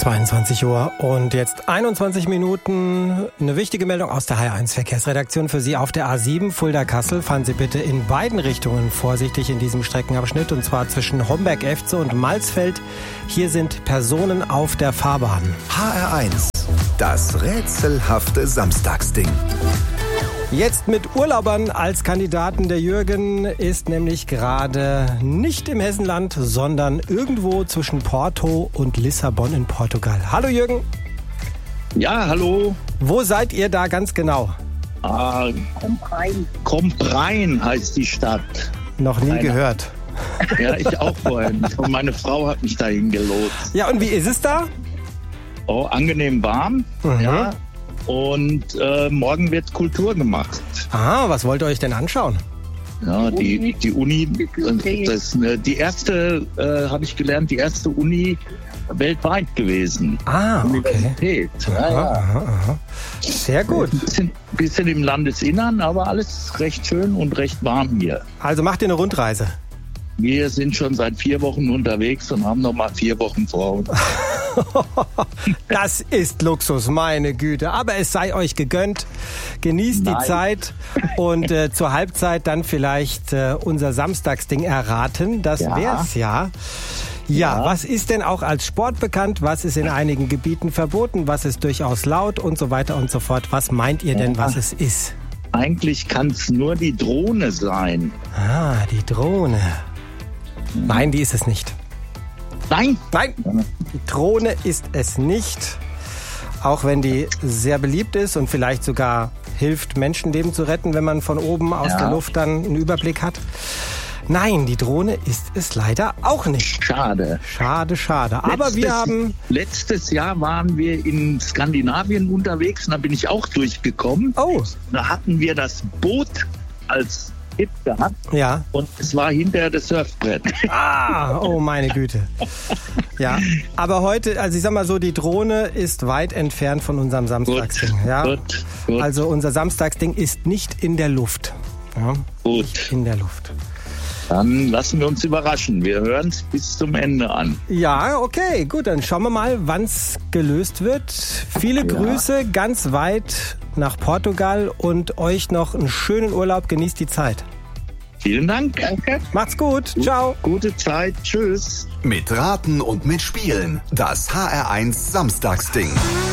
22 Uhr und jetzt 21 Minuten. Eine wichtige Meldung aus der HR1 Verkehrsredaktion für Sie auf der A7 Fulda-Kassel. Fahren Sie bitte in beiden Richtungen vorsichtig in diesem Streckenabschnitt, und zwar zwischen Homberg-Efze und Malsfeld. Hier sind Personen auf der Fahrbahn. HR1, das rätselhafte Samstagsding. Jetzt mit Urlaubern als Kandidaten. Der Jürgen ist nämlich gerade nicht im Hessenland, sondern irgendwo zwischen Porto und Lissabon in Portugal. Hallo Jürgen. Ja, hallo. Wo seid ihr da ganz genau? Comprein heißt die Stadt. Noch nie gehört. Ja, ich auch vorhin. Und meine Frau hat mich dahin gelotst. Ja, und wie ist es da? Oh, angenehm warm. Mhm. Ja. Und morgen wird Kultur gemacht. Aha, was wollt ihr euch denn anschauen? Ja, die Uni, die erste, habe ich gelernt, die erste Uni weltweit gewesen. Ah, okay. Universität. Ja. Aha. Sehr gut. Bisschen im Landesinnern, aber alles recht schön und recht warm hier. Also macht ihr eine Rundreise? Wir sind schon seit 4 Wochen unterwegs und haben noch mal 4 Wochen vor uns. Das ist Luxus, meine Güte. Aber es sei euch gegönnt. Genießt die Zeit und zur Halbzeit dann vielleicht unser Samstagsding erraten. Das wär's ja. Ja, was ist denn auch als Sport bekannt? Was ist in einigen Gebieten verboten? Was ist durchaus laut und so weiter und so fort? Was meint ihr denn, was es ist? Eigentlich kann es nur die Drohne sein. Ah, die Drohne. Nein, die ist es nicht. Nein, die Drohne ist es nicht. Auch wenn die sehr beliebt ist und vielleicht sogar hilft, Menschenleben zu retten, wenn man von oben aus der Luft dann einen Überblick hat. Nein, die Drohne ist es leider auch nicht. Schade. Aber wir haben... Letztes Jahr waren wir in Skandinavien unterwegs und da bin ich auch durchgekommen. Oh. Da hatten wir das Boot als Hit gehabt. Ja. Und es war hinterher das Surfbrett. Ah, oh meine Güte. Ja, aber heute, also ich sag mal so, die Drohne ist weit entfernt von unserem Samstagsding. Gut. Also unser Samstagsding ist nicht in der Luft. Ja, Gut. Nicht in der Luft. Dann lassen wir uns überraschen. Wir hören es bis zum Ende an. Ja, okay, gut, dann schauen wir mal, wann es gelöst wird. Viele Grüße ganz weit nach Portugal und euch noch einen schönen Urlaub. Genießt die Zeit. Vielen Dank. Danke. Macht's gut. Ciao. Gute Zeit. Tschüss. Mit Raten und mit Spielen. Das HR1 Samstagsding.